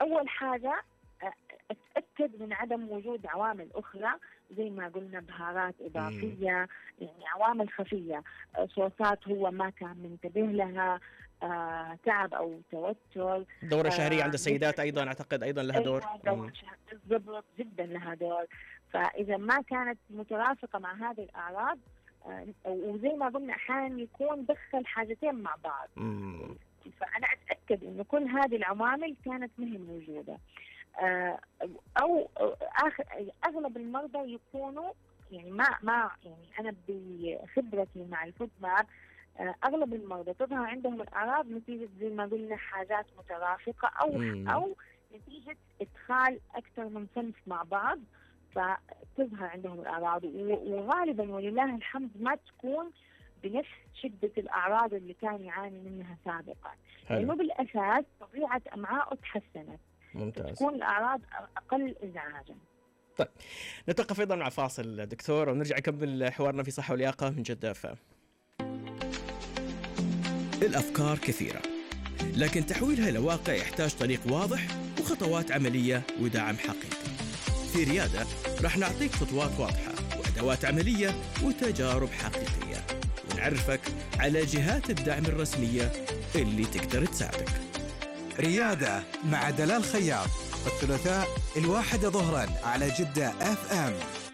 أول حاجة أتأكد من عدم وجود عوامل أخرى زي ما قلنا بهارات إضافية، يعني عوامل خفية، صوصات هو ما كان منتبه لها، تعب أو توتر. دورة شهرية عند السيدات أيضا أعتقد أيضا لها دور. دورة شهرية بالضبط جدا لها دور. فإذا ما كانت مترافقة مع هذه الأعراض، وزي ما قلنا أحيانا يكون دخل حاجتين مع بعض، فأنا أتأكد إنه كل هذه العوامل كانت مهي موجودة. أو أغلب المرضى يكونوا يعني ما يعني أنا بخبرتي مع الفود ماب، أغلب المرضى تظهر عندهم الأعراض نتيجة زي ما قلنا حاجات مترافقة أو نتيجة إدخال أكثر من صنف مع بعض، فتظهر عندهم الأعراض. وغالبا ولله الحمد ما تكون بنفس شدة الأعراض اللي كان يعاني منها سابقا، لأنه بالأساس طبيعة أمعائه تحسنت. ممتاز. تكون الأعراض أقل إزعاجا. طيب نتوقف أيضا مع فاصل دكتور ونرجع نكمل حوارنا في صحة ولياقة من جدة FM. الأفكار كثيرة، لكن تحويلها إلى واقع يحتاج طريق واضح وخطوات عملية ودعم حقيقي. في ريادة راح نعطيك خطوات واضحة وأدوات عملية وتجارب حقيقية، ونعرفك على جهات الدعم الرسمية اللي تقدر تساعدك. ريادة مع دلال خياط، الثلاثاء 1 ظهرا على جدة FM.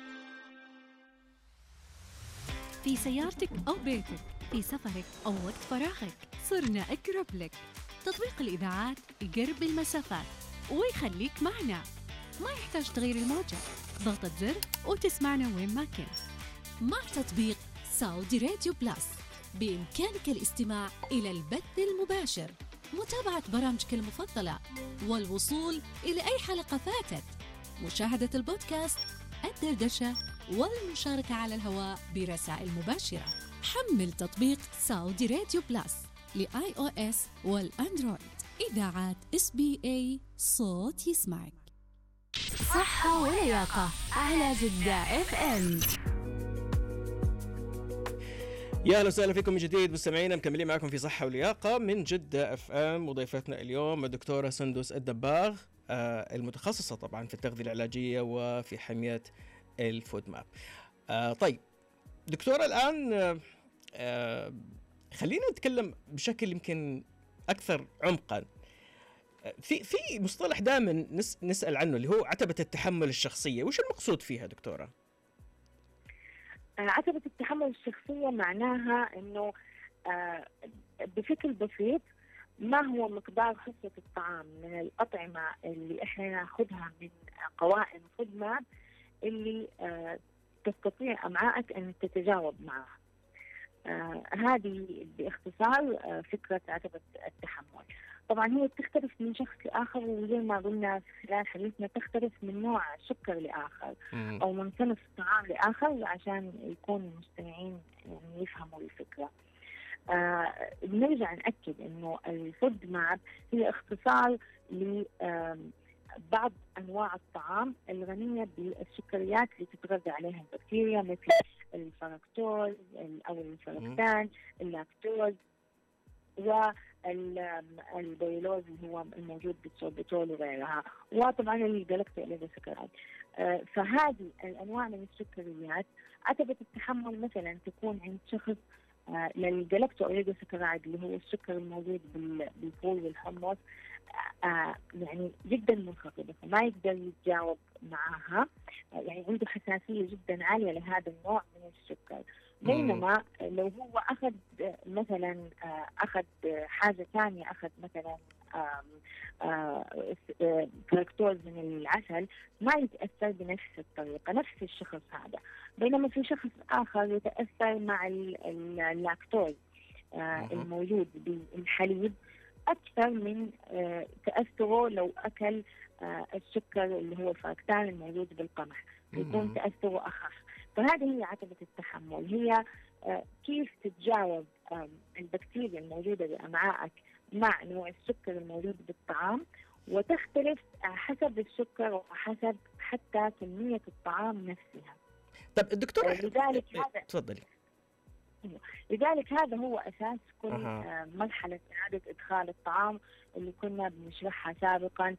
في سيارتك أو بيتك، في سفرك أو وقت فراغك، صرنا أقرب لك. تطبيق الإذاعات يقرب المسافات ويخليك معنا، ما يحتاج تغير الموجة، ضغطة زر وتسمعنا وين ما كنت. مع تطبيق سعودي راديو بلس بإمكانك الاستماع إلى البث المباشر، متابعة برامجك المفضلة، والوصول إلى أي حلقة فاتت، مشاهدة البودكاست، الدردشة، والمشاركة على الهواء برسائل مباشرة. حمل تطبيق سعودي راديو بلس لiOS والأندرويد. إذاعات SBA، صوت يسمعك. صحة ولياقة على جدة FM. يا اهلا وسهلا فيكم من جديد مستمعينا، مكملين معكم في صحة ولياقة من جدة FM. وضيفتنا اليوم الدكتورة سندس الدباغ، المتخصصة طبعا في التغذية العلاجية وفي حماية الفود ماب. طيب دكتورة، الآن خلينا نتكلم بشكل يمكن أكثر عمقا. في مصطلح دائما نسأل عنه اللي هو عتبة التحمل الشخصية، وش المقصود فيها دكتورة؟ عتبة التحمل الشخصية معناها إنه بشكل بسيط ما هو مقدار حصة الطعام من الأطعمة اللي إحنا ناخدها من قوائم فود ماب اللي تستطيع أمعائك أن تتجاوب معها. هذه باختصار فكرة عتبة التحمل. طبعا هي تختلف من شخص لآخر، وزي ما قلنا خلال حديثنا تختلف من نوع السكر لآخر أو من صنف الطعام لآخر، عشان يكون المستمعين يعني يفهموا الفكرة. بنرجع نأكد إنه الفود ماب هي اختصار لبعض أنواع الطعام الغنية بالسكريات اللي تتغذى عليها البكتيريا، مثل الفركتوز أو الفركتان، اللاكتوز، والبيلوز اللي هو الموجود بالسوربيتول وغيرها، وطبعا الجلاكتوأليدوسكرايد. فهذه الأنواع من السكريات عتبة التحمل مثلا تكون عند شخص للجلاكتوأليدوسكرايد اللي هو السكر الموجود بالفول والحمص يعني جدا منخفضة، فما يقدر يتجاوب معها، يعني عنده حساسية جدا عالية لهذا النوع من السكر. بينما لو هو أخذ مثلا أخذ حاجة ثانية، أخذ مثلا فركتوز من العسل، ما يتأثر بنفس الطريقة نفس الشخص هذا. بينما في شخص آخر يتأثر مع اللاكتوز الموجود بالحليب أكثر من تأثره لو أكل السكر اللي هو الفركتان الموجود بالقمح، يكون تأثره أخف. فهذه هي عتبة التحمل، هي كيف تتجاوب البكتيريا الموجودة بأمعائك مع نوع السكر الموجود بالطعام، وتختلف حسب السكر وحسب حتى كمية الطعام نفسها. طب الدكتور لذلك هذا تفضلي. لذلك هذا هو أساس كل مرحلة إعادة إدخال الطعام اللي كنا بنشرحها سابقا،